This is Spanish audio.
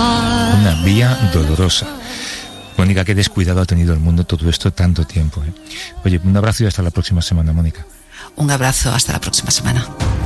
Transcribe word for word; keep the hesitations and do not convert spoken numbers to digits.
Una vía dolorosa. Mónica, qué descuidado ha tenido el mundo todo esto tanto tiempo, ¿eh? Oye, un abrazo y hasta la próxima semana, Mónica. Un abrazo, hasta la próxima semana.